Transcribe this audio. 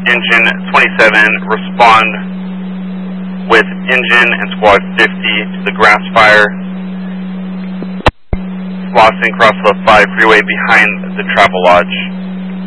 Engine 27 respond with Engine and Squad 50 to the grass fire. Slauson across the 5 freeway behind the Travelodge.